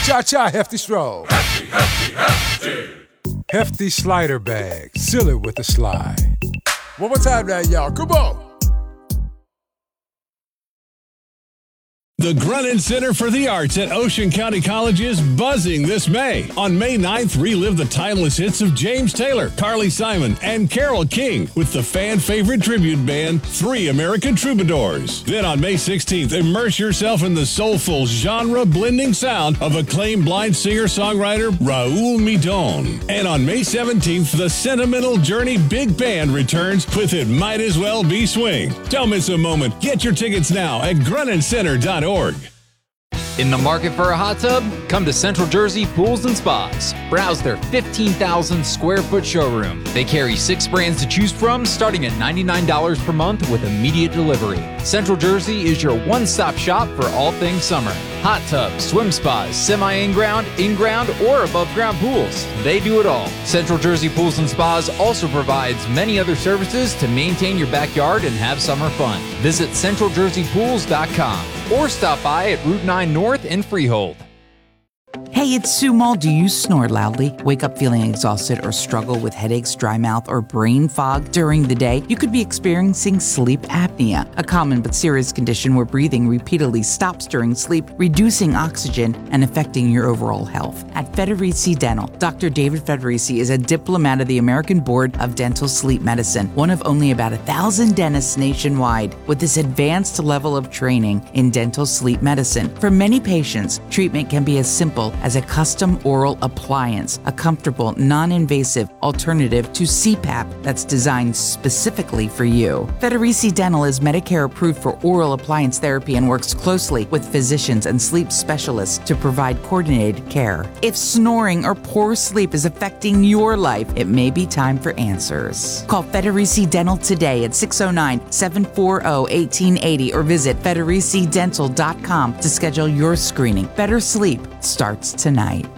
Cha-cha, hefty stroll. Hefty slider bag. Seal it with a slide. One more time now, y'all. Come on. The Grunin Center for the Arts at Ocean County College is buzzing this May. On May 9th, relive the timeless hits of James Taylor, Carly Simon, and Carole King with the fan-favorite tribute band, Three American Troubadours. Then on May 16th, immerse yourself in the soulful, genre-blending sound of acclaimed blind singer-songwriter Raul Midon. And on May 17th, the Sentimental Journey Big Band returns with It Might As Well Be Swing. Don't miss a moment. Get your tickets now at GruninCenter.org. In the market for a hot tub? Come to Central Jersey Pools and Spas. Browse their 15,000 square foot showroom. They carry 6 brands to choose from, starting at $99 per month with immediate delivery. Central Jersey is your one-stop shop for all things summer. Hot tubs, swim spas, semi-in-ground, in-ground, or above-ground pools. They do it all. Central Jersey Pools and Spas also provides many other services to maintain your backyard and have summer fun. Visit CentralJerseyPools.com or stop by at Route 9 North in Freehold. Hey, it's Sue Mull. Do you snore loudly, wake up feeling exhausted, or struggle with headaches, dry mouth, or brain fog during the day? You could be experiencing sleep apnea, a common but serious condition where breathing repeatedly stops during sleep, reducing oxygen and affecting your overall health. At Federici Dental, Dr. David Federici is a diplomat of the American Board of Dental Sleep Medicine, one of only about 1,000 dentists nationwide with this advanced level of training in dental sleep medicine. For many patients, treatment can be as simple as a custom oral appliance, a comfortable, non-invasive alternative to CPAP that's designed specifically for you. Federici Dental is Medicare approved for oral appliance therapy and works closely with physicians and sleep specialists to provide coordinated care. If snoring or poor sleep is affecting your life, it may be time for answers. Call Federici Dental today at 609-740-1880 or visit federicidental.com to schedule your screening. Better sleep starts tonight.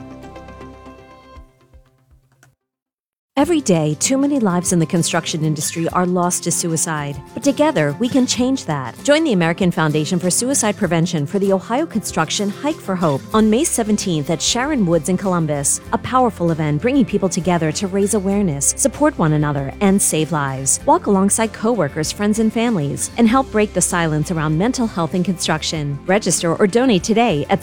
Every day, too many lives in the construction industry are lost to suicide. But together, we can change that. Join the American Foundation for Suicide Prevention for the Ohio Construction Hike for Hope on May 17th at Sharon Woods in Columbus. A powerful event bringing people together to raise awareness, support one another, and save lives. Walk alongside coworkers, friends, and families, and help break the silence around mental health in construction. Register or donate today at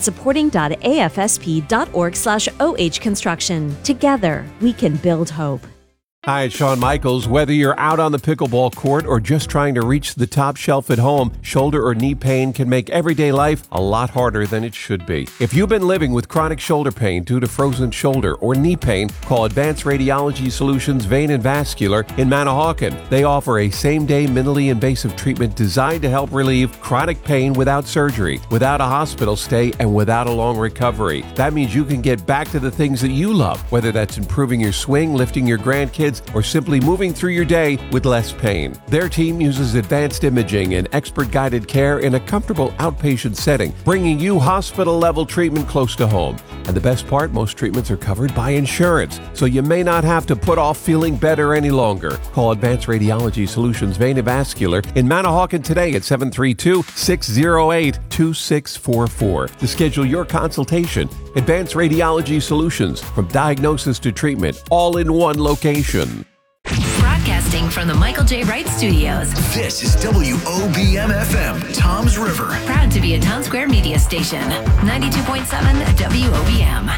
supporting.afsp.org/ohconstruction. Together, we can build hope. Hi, it's Shawn Michaels. Whether you're out on the pickleball court or just trying to reach the top shelf at home, shoulder or knee pain can make everyday life a lot harder than it should be. If you've been living with chronic shoulder pain due to frozen shoulder or knee pain, call Advanced Radiology Solutions Vein and Vascular in Manahawkin. They offer a same-day minimally invasive treatment designed to help relieve chronic pain without surgery, without a hospital stay, and without a long recovery. That means you can get back to the things that you love, whether that's improving your swing, lifting your grandkids, or simply moving through your day with less pain. Their team uses advanced imaging and expert-guided care in a comfortable outpatient setting, bringing you hospital-level treatment close to home. And the best part, most treatments are covered by insurance, so you may not have to put off feeling better any longer. Call Advanced Radiology Solutions Vein and Vascular in Manahawkin today at 732-608-2644 to schedule your consultation. Advanced Radiology Solutions, from diagnosis to treatment, all in one location. Broadcasting from the Michael J. Wright Studios. This is WOBM-FM, Toms River. Proud to be a Town Square media station. 92.7 WOBM.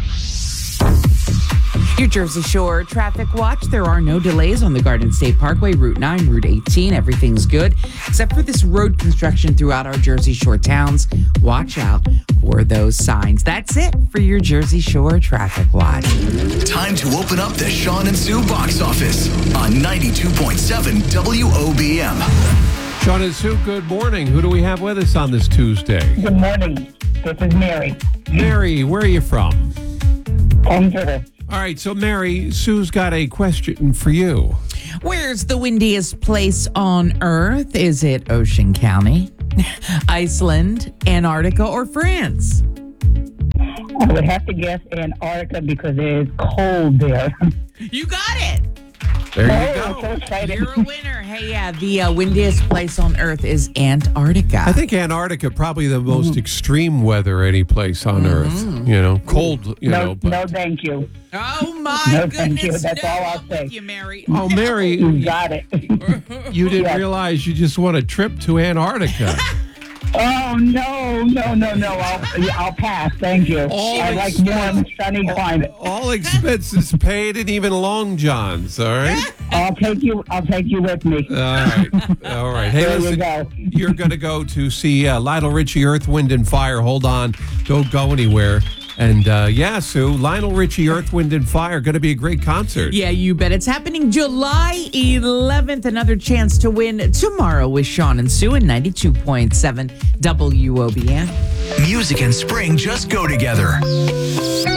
Your Jersey Shore traffic watch. There are no delays on the Garden State Parkway, Route 9, Route 18. Everything's good, except for this road construction throughout our Jersey Shore towns. Watch out for those signs. That's it for your Jersey Shore traffic watch. Time to open up the Sean and Sue box office on 92.7 WOBM. Sean and Sue, good morning. Who do we have with us on this Tuesday? Good morning. This is Mary. Mary, where are you from? Toms River. All right, so Mary, Sue's got a question for you. Where's the windiest place on Earth? Is it Ocean County, Iceland, Antarctica, or France? I would have to guess Antarctica because it is cold there. You got it. There you I'm go. so excited. You're a winner. Hey, yeah, the windiest place on Earth is Antarctica. I think Antarctica probably the most extreme weather any place on Earth. You know, cold. You know, No, but no, thank you. Oh my No, goodness! thank you. That's no, all I'll I'm say. with you, Mary. oh, Mary, You got it. you didn't Yes. realize you just won a trip to Antarctica. Oh, no. I'll pass. Thank you. I like warm, sunny climate. All expenses paid, and even long johns. All right. I'll take you with me. All right. Hey, There you listen, go. you're going to go to see Lionel Richie, Earth, Wind, and Fire. Hold on. Don't go anywhere. And yeah, Sue, Lionel Richie, Earth, Wind, and Fire, going to be a great concert. Yeah, you bet. It's happening July 11th. Another chance to win tomorrow with Sean and Sue in 92.7 WOBN. Music and spring just go together.